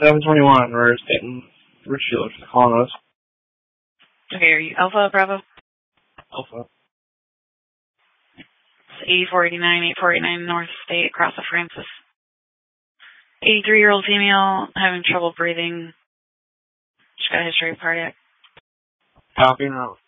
721, we're getting Richfield calling us. Okay, are you Alpha, Bravo? Alpha. It's 8489 North State, across the Francis. 83-year-old female, having trouble breathing. She's got a history of cardiac. Copy and out.